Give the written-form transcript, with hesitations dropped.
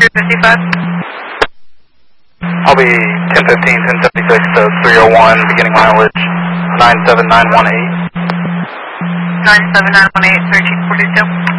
355. I'll be 1015, 1076 to 301, beginning mileage 97918. 97918, 1342.